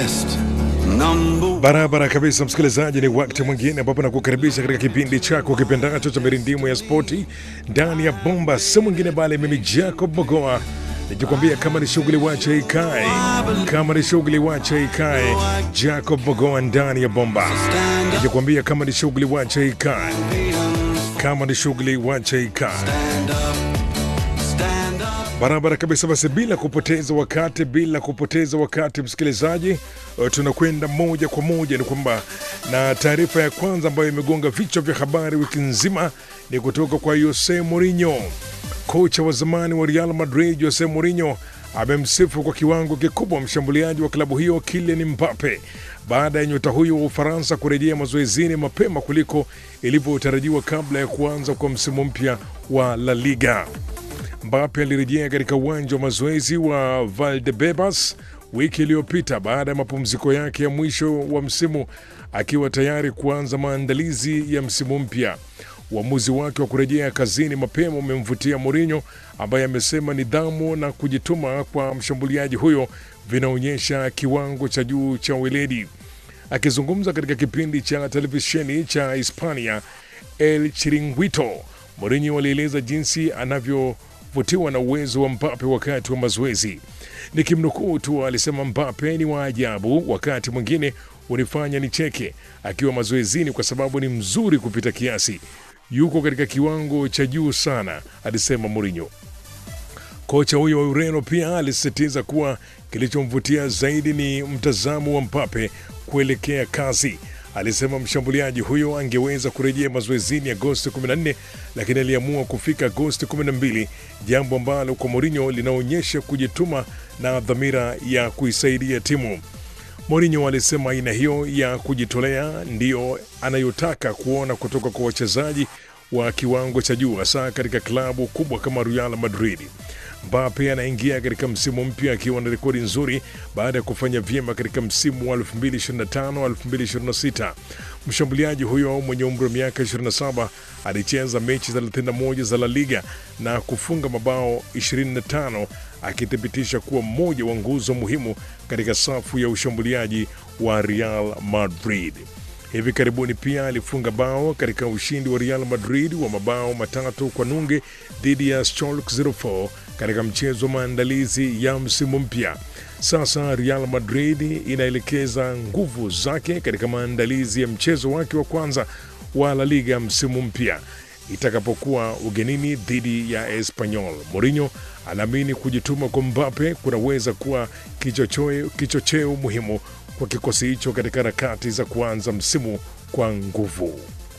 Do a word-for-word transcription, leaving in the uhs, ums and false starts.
Barabara kabisa, msikilizaji, ni wakati mwingine ambapo nakukaribisha katika kipindi chako kipendacho cha mirindimu ya spoti ndani ya bomba. Si mwingine bali mimi Jacob Mogoa, nikikwambia kama ni shughuli wacha ikae, kama ni shughuli wacha ikae. Jacob Mogoa ndani ya bomba, nikikwambia kama ni shughuli wacha ikae, kama ni shughuli wacha ikae. Barabara kabisa. Basi bila kupoteza wakati, bila kupoteza wakati msikilizaji, uh, tunakwenda moja kwa moja ni kwamba na taarifa ya kwanza ambayo imegonga vichwa vya habari wiki nzima ni kutoka kwa Jose Mourinho. Kocha wa zamani wa Real Madrid Jose Mourinho amemsifu kwa kiwango kikubwa mshambuliaji wa klabu hiyo Kylian Mbappe baada ya nyota huyo wa Ufaransa kurejea mazoezini mapema kuliko ilivyotarajiwa kabla ya kuanza kwa msimu mpya wa La Liga. Mbappe alirejea katika uwanja wa mazoezi wa Valdebebas wiki iliyopita baada ya mapumziko yake ya mwisho wa msimu, akiwa tayari kuanza maandalizi ya msimu mpya. Uamuzi wake wa kurejea kazini mapema umemvutia Mourinho, ambaye amesema nidhamu na kujituma kwa mshambuliaji huyo vinaonyesha kiwango cha juu cha weledi. Akizungumza katika kipindi cha televisheni cha Hispania El Chiringuito, Mourinho alieleza jinsi anavyo vutiwa na uwezo wa Mbappe wakati wa mazoezi. Nikimnukuu tu, alisema Mbappe ni wa ajabu, wakati mwingine unifanya nicheke akiwa mazoezini kwa sababu ni mzuri kupita kiasi. Yuko katika kiwango cha juu sana, alisema Mourinho. Kocha huyo wa Ureno pia alisisitiza kuwa kilichomvutia zaidi ni mtazamo wa Mbappe kuelekea kazi. Alisema mshambuliaji huyo angeweza kurejea mazoezini Agosti kumi na nne, lakini aliamua kufika Agosti kumi na mbili, jambo ambalo kwa Mourinho linaonyesha kujituma na dhamira ya kuisaidia timu. Mourinho alisema aina hiyo ya kujitolea ndiyo anayotaka kuona kutoka kwa wachezaji wa kiwango cha juu, hasa katika klabu kubwa kama Real Madrid. Mbappe anaingia katika msimu mpya akiwa na rekodi nzuri baada ya kufanya vyema katika msimu wa elfu mbili ishirini na tano elfu mbili ishirini na sita. Mshambuliaji huyo mwenye umri wa miaka ishirini na saba alicheza mechi thelathini na moja za La Liga na kufunga mabao ishirini na tano, akithibitisha kuwa mmoja wa nguzo muhimu katika safu ya ushambuliaji wa Real Madrid. Hivi karibuni pia alifunga bao katika ushindi wa Real Madrid wa mabao matatu kwa nunge dhidi ya Schalke sifuri nne katika mchezo wa maandalizi ya msimu mpya. Sasa Real Madrid inaelekeza nguvu zake katika maandalizi ya mchezo wake wa kwanza wa La Liga msimu mpya itakapokuwa ugenini dhidi ya Espanyol. Mourinho anaamini kujituma kwa Mbappe kunaweza kuwa kichocheo kichocheo muhimu kwa kikosi hicho katika harakati za kuanza msimu kwa nguvu.